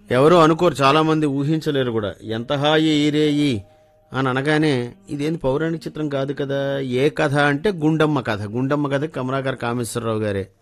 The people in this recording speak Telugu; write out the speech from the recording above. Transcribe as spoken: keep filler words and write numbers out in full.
ఎవరో అనుకోరు, చాలామంది ఊహించలేరు కూడా. ఎంత హాయి ఈరేయి అని అనగానే ఇదేంది పౌరాణిక చిత్రం కాదు కదా, ఏ కథ అంటే గుండమ్మ కథ. గుండమ్మ కథ కమలాకర్ కామేశ్వరరావు గారే.